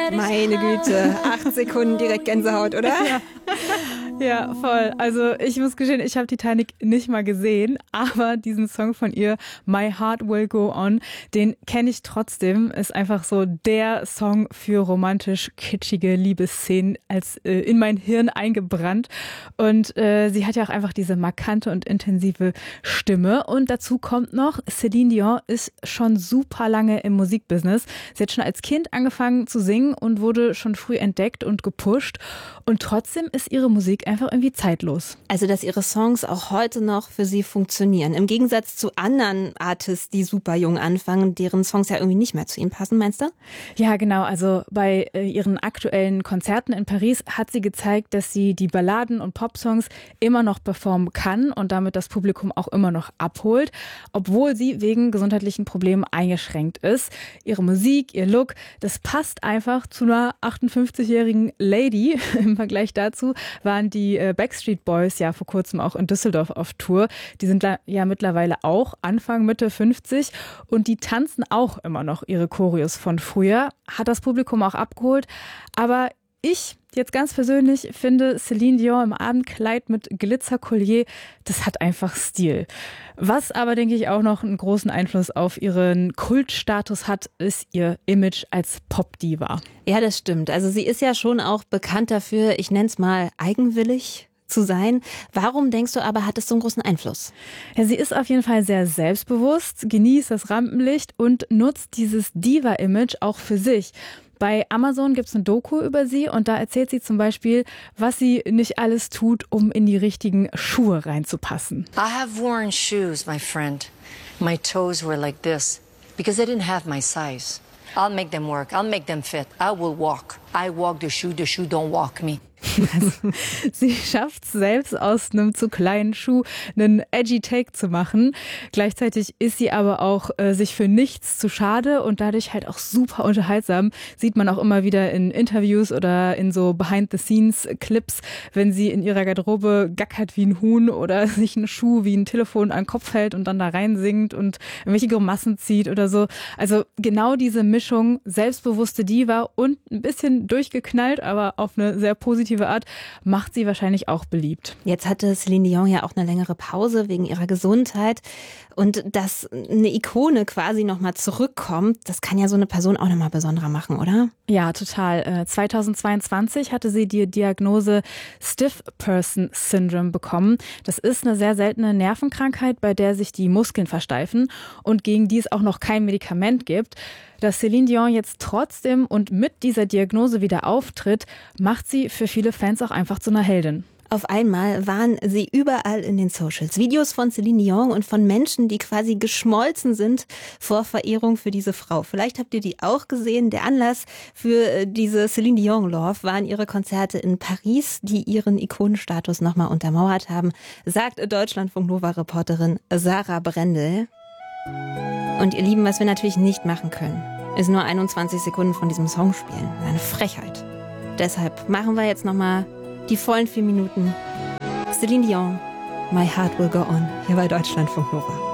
Meine Güte, 8 Sekunden direkt Gänsehaut, oder? Ja, voll. Also ich muss gestehen, ich habe Titanic nicht mal gesehen, aber diesen Song von ihr, My Heart Will Go On, den kenne ich trotzdem. Ist einfach so der Song für romantisch kitschige Liebesszenen in mein Hirn eingebrannt. Und sie hat ja auch einfach diese markante und intensive Stimme. Und dazu kommt noch, Celine Dion ist schon super lange im Musikbusiness. Sie hat schon als Kind angefangen zu singen und wurde schon früh entdeckt und gepusht. Und trotzdem ist ihre Musik einfach irgendwie zeitlos. Also, dass ihre Songs auch heute noch für sie funktionieren. Im Gegensatz zu anderen Artists, die super jung anfangen, deren Songs ja irgendwie nicht mehr zu ihnen passen, meinst du? Ja, genau. Also bei ihren aktuellen Konzerten in Paris hat sie gezeigt, dass sie die Balladen und Popsongs immer noch performen kann und damit das Publikum auch immer noch abholt, obwohl sie wegen gesundheitlichen Problemen eingeschränkt ist. Ihre Musik, ihr Look, das passt einfach zu einer 58-jährigen Lady. Im Vergleich dazu waren die Backstreet Boys ja vor kurzem auch in Düsseldorf auf Tour. Die sind ja mittlerweile auch Anfang, Mitte 50 und die tanzen auch immer noch ihre Choreos von früher. Hat das Publikum auch abgeholt. Aber ich jetzt ganz persönlich finde Celine Dion im Abendkleid mit Glitzerkollier, das hat einfach Stil. Was aber, denke ich, auch noch einen großen Einfluss auf ihren Kultstatus hat, ist ihr Image als Popdiva. Ja, das stimmt. Also sie ist ja schon auch bekannt dafür, ich nenne es mal eigenwillig zu sein. Warum denkst du aber, hat es so einen großen Einfluss? Ja, sie ist auf jeden Fall sehr selbstbewusst, genießt das Rampenlicht und nutzt dieses Diva-Image auch für sich. Bei Amazon gibt es eine Doku über sie und da erzählt sie zum Beispiel, was sie nicht alles tut, um in die richtigen Schuhe reinzupassen. I have worn shoes, my friend. My toes were like this because I didn't have my size. I'll make them work. I'll make them fit. I will walk. I walk the shoe don't walk me. Also, sie schafft es selbst aus einem zu kleinen Schuh einen edgy Take zu machen. Gleichzeitig ist sie aber auch sich für nichts zu schade und dadurch halt auch super unterhaltsam. Sieht man auch immer wieder in Interviews oder in so Behind-the-Scenes-Clips, wenn sie in ihrer Garderobe gackert wie ein Huhn oder sich einen Schuh wie ein Telefon an den Kopf hält und dann da rein singt und irgendwelche Grimassen zieht oder so. Also genau diese Mischung, selbstbewusste Diva und ein bisschen durchgeknallt, aber auf eine sehr positive Art, macht sie wahrscheinlich auch beliebt. Jetzt hatte Celine Dion ja auch eine längere Pause wegen ihrer Gesundheit. Und dass eine Ikone quasi nochmal zurückkommt, das kann ja so eine Person auch nochmal besonderer machen, oder? Ja, total. 2022 hatte sie die Diagnose Stiff Person Syndrome bekommen. Das ist eine sehr seltene Nervenkrankheit, bei der sich die Muskeln versteifen und gegen die es auch noch kein Medikament gibt. Dass Celine Dion jetzt trotzdem und mit dieser Diagnose wieder auftritt, macht sie für viele Fans auch einfach zu einer Heldin. Auf einmal waren sie überall in den Socials. Videos von Celine Dion und von Menschen, die quasi geschmolzen sind vor Verehrung für diese Frau. Vielleicht habt ihr die auch gesehen. Der Anlass für diese Celine Dion Love waren ihre Konzerte in Paris, die ihren Ikonenstatus nochmal untermauert haben, sagt Deutschlandfunk-Nova-Reporterin Sarah Brendel. Und ihr Lieben, was wir natürlich nicht machen können, ist nur 21 Sekunden von diesem Song spielen. Eine Frechheit. Deshalb machen wir jetzt nochmal die vollen 4 Minuten. Celine Dion, My Heart Will Go On, hier bei Deutschlandfunk Nova.